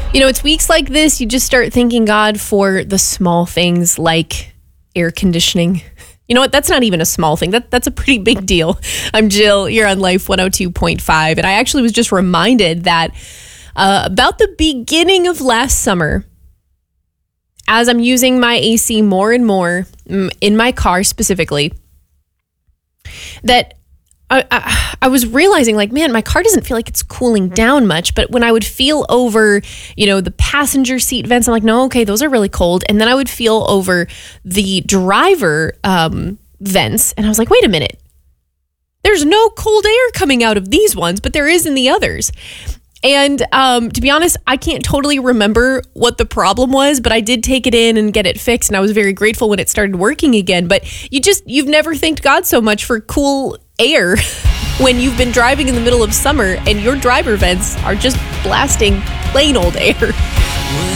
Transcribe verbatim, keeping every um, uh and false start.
You know, it's weeks like this, you just start thanking God for the small things like air conditioning. You know what? That's not even a small thing. That That's a pretty big deal. I'm Jill. You're on Life one oh two point five. And I actually was just reminded that uh, about the beginning of last summer, as I'm using my A C more and more in my car specifically, that I, I, I was realizing, like, man, my car doesn't feel like it's cooling down much. But when I would feel over, you know, the passenger seat vents, I'm like, no, okay, those are really cold. And then I would feel over the driver um, vents. And I was like, wait a minute. There's no cold air coming out of these ones, but there is in the others. And um, to be honest, I can't totally remember what the problem was, but I did take it in and get it fixed. And I was very grateful when it started working again. But you just, you've never thanked God so much for cool air when you've been driving in the middle of summer and your driver vents are just blasting plain old air.